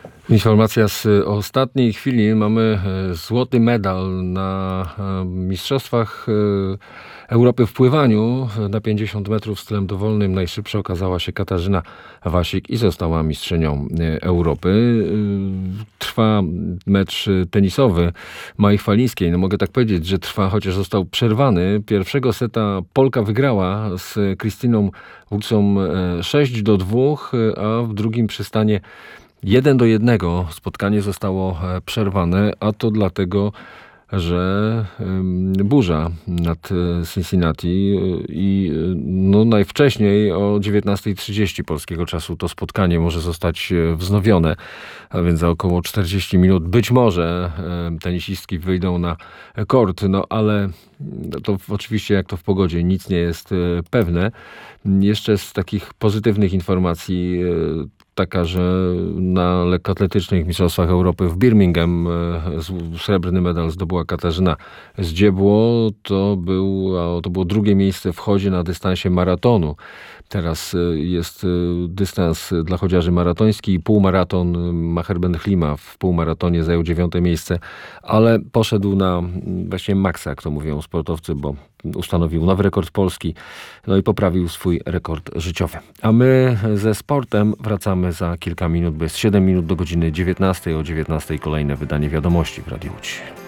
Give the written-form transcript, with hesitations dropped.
Informacja z ostatniej chwili. Mamy złoty medal na Mistrzostwach Europy w pływaniu na 50 metrów stylem dowolnym. Najszybsza okazała się Katarzyna Wasik i została mistrzynią Europy. Trwa mecz tenisowy Mai Chwalińskiej. No mogę tak powiedzieć, że trwa, chociaż został przerwany. Pierwszego seta Polka wygrała z Krystyną Wulcą 6-2, a w drugim przystanie 1-1 spotkanie zostało przerwane, a to dlatego, że burza nad Cincinnati i najwcześniej o 19:30 polskiego czasu to spotkanie może zostać wznowione, a więc za około 40 minut być może tenisistki wyjdą na kort, ale to oczywiście jak to w pogodzie nic nie jest pewne. Jeszcze z takich pozytywnych informacji taka, że na lekkoatletycznych Mistrzostwach Europy w Birmingham srebrny medal zdobyła Katarzyna Zdziebło. To było drugie miejsce w chodzie na dystansie maratonu. Teraz jest dystans dla chodziarzy maratoński i półmaraton. Maher Ben-Chlima w półmaratonie zajął 9. miejsce, ale poszedł na właśnie maksa, jak to mówią sportowcy, bo ustanowił nowy rekord Polski, i poprawił swój rekord życiowy. A my ze sportem wracamy za kilka minut, bo jest 7 minut do godziny 19. O 19 kolejne wydanie wiadomości w Radiu Łódź.